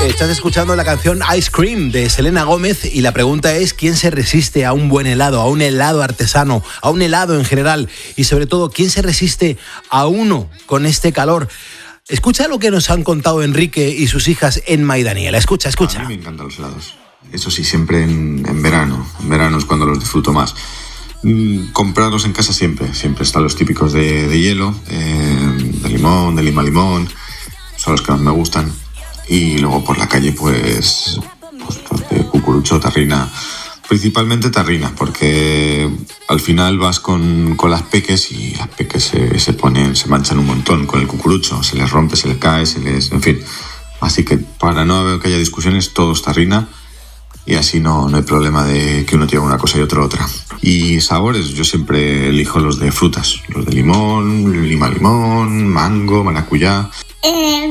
Estás escuchando la canción Ice Cream de Selena Gómez y la pregunta es ¿quién se resiste a un buen helado, a un helado artesano, a un helado en general? Y sobre todo, ¿quién se resiste a uno con este calor? Escucha lo que nos han contado Enrique y sus hijas Emma y Daniela. Escucha. A mí me encantan los helados. Eso sí, siempre en verano. En verano es cuando los disfruto más. Comprarlos en casa siempre están los típicos de hielo, de limón, de lima limón, son los que más me gustan. Y luego por la calle pues de cucurucho, tarrina, principalmente tarrina, porque al final vas con las peques y las peques se manchan un montón con el cucurucho, se les rompe, se les cae, en fin. Así que para no que haya discusiones, todo es tarrina. Y así no hay problema de que uno lleve una cosa y otro otra. Y sabores, yo siempre elijo los de frutas. Los de limón, lima limón, mango, maracuyá.